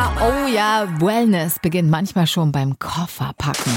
oh ja, Wellness beginnt manchmal schon beim Kofferpacken.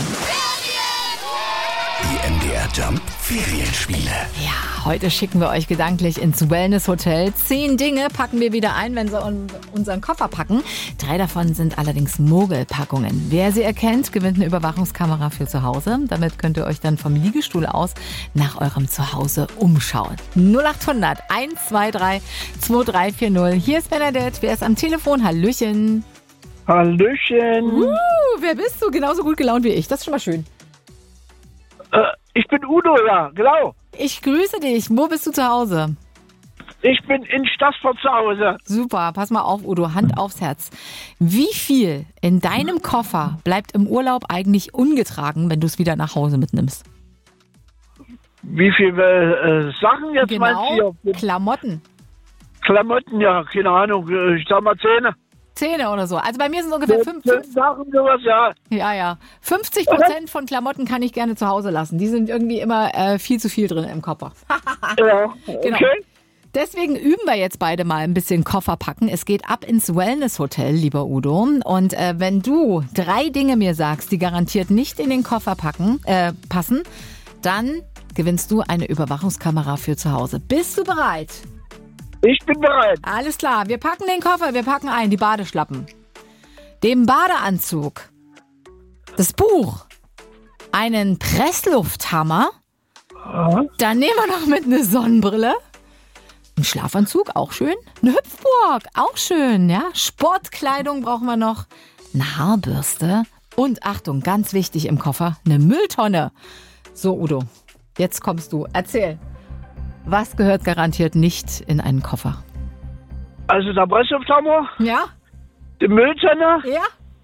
Die MDR Jump Ferienspiele. Ja, heute schicken wir euch gedanklich ins Wellness-Hotel. 10 Dinge packen wir wieder ein, wenn sie unseren Koffer packen. 3 davon sind allerdings Mogelpackungen. Wer sie erkennt, gewinnt eine Überwachungskamera für zu Hause. Damit könnt ihr euch dann vom Liegestuhl aus nach eurem Zuhause umschauen. 0800 123 2340. Hier ist Bernadette. Wer ist am Telefon? Hallöchen. Hallöchen. Wer bist du? Genauso gut gelaunt wie ich. Das ist schon mal schön. Ich bin Udo, ja, genau. Ich grüße dich. Wo bist du zu Hause? Ich bin in Stassfurt zu Hause. Super, pass mal auf, Udo, Hand aufs Herz. Wie viel in deinem Koffer bleibt im Urlaub eigentlich ungetragen, wenn du es wieder nach Hause mitnimmst? Wie viele Sachen jetzt meinst du? Genau, Klamotten. Klamotten, ja, keine Ahnung, ich sag mal 10. 10 oder so. Also bei mir sind ungefähr 50. Sachen, sowas, ja. Ja. 50% von Klamotten kann ich gerne zu Hause lassen. Die sind irgendwie immer viel zu viel drin im Koffer. Ja, okay. Genau. Deswegen üben wir jetzt beide mal ein bisschen Koffer packen. Es geht ab ins Wellness-Hotel, lieber Udo. Und wenn du 3 Dinge mir sagst, die garantiert nicht in den Koffer passen, dann gewinnst du eine Überwachungskamera für zu Hause. Bist du bereit? Ich bin bereit. Alles klar, wir packen den Koffer, wir packen ein, die Badeschlappen, den Badeanzug, das Buch, einen Presslufthammer, dann nehmen wir noch mit eine Sonnenbrille, einen Schlafanzug, auch schön, eine Hüpfburg, auch schön, ja, Sportkleidung brauchen wir noch, eine Haarbürste und Achtung, ganz wichtig im Koffer, eine Mülltonne. So Udo, jetzt kommst du, erzähl. Was gehört garantiert nicht in einen Koffer? Also der Presslufthammer, Ja? die Mülltonne. Ja?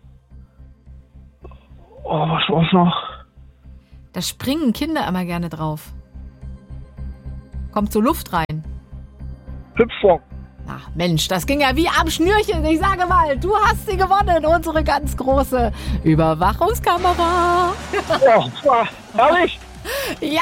Oh, was war's noch? Da springen Kinder immer gerne drauf. Kommt so Luft rein. Hüpfburg. Ach Mensch, das ging ja wie am Schnürchen. Ich sage mal, du hast sie gewonnen. Unsere ganz große Überwachungskamera. Ja, herrlich. Ja.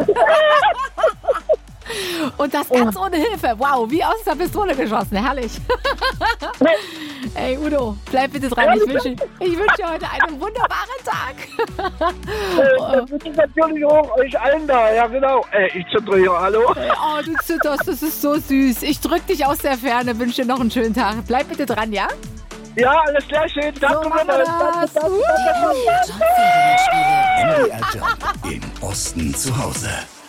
Und das ganz ohne Hilfe. Wow, wie aus der Pistole geschossen. Herrlich. Ey, Udo, bleib bitte dran. Ich wünsche dir heute einen wunderbaren Tag. Das ist natürlich auch euch allen da. Ja, genau. Ich zittere hier. Hallo. Oh, du zitterst. Das ist so süß. Ich drück dich aus der Ferne. Wünsche dir noch einen schönen Tag. Bleib bitte dran, ja? Ja, alles klar, schön. Danke, machen wir das. Die MDR Jump Ferienspiele. MDR Jump im Osten zu Hause.